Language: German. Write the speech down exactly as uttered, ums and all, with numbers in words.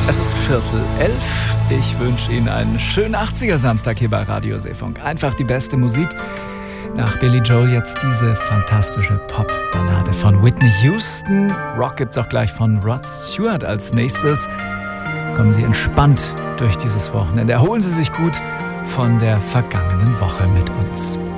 Es ist Viertel elf. Ich wünsche Ihnen einen schönen achtziger-Samstag hier bei Radio Seefunk. Einfach die beste Musik. Nach Billy Joel jetzt diese fantastische Pop-Ballade von Whitney Houston. Rock gibt's auch gleich von Rod Stewart als nächstes. Kommen Sie entspannt durch dieses Wochenende. Erholen Sie sich gut von der vergangenen Woche mit uns.